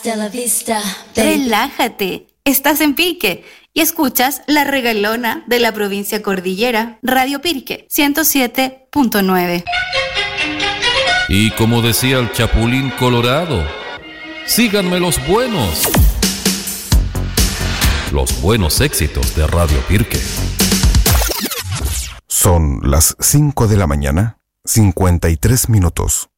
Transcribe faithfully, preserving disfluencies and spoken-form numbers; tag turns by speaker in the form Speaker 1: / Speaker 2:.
Speaker 1: Hasta la vista, baby.
Speaker 2: Relájate, estás en Pirque y escuchas La Regalona de la provincia Cordillera, Radio Pirque ciento siete punto nueve.
Speaker 3: Y como decía el Chapulín Colorado, síganme los buenos. Los buenos éxitos de Radio Pirque.
Speaker 4: Son las cinco de la mañana, cincuenta y tres minutos.